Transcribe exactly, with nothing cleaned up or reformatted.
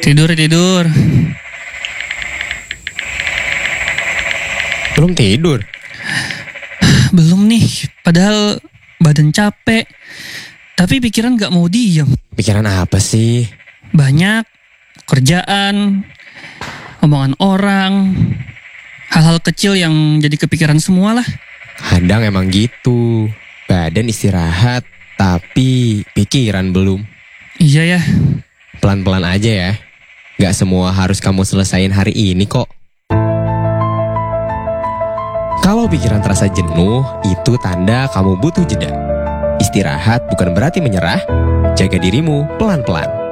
Tidur, tidur. Belum tidur? Belum nih, padahal badan capek. Tapi pikiran gak mau diem. Pikiran apa sih? Banyak, kerjaan, omongan orang, hal-hal kecil yang jadi kepikiran semua lah. Kadang emang gitu. Badan istirahat, tapi pikiran belum. Iya ya. Pelan-pelan aja ya. Gak semua harus kamu selesain hari ini kok. Kalau pikiran terasa jenuh, itu tanda kamu butuh jeda. Istirahat bukan berarti menyerah. Jaga dirimu pelan-pelan.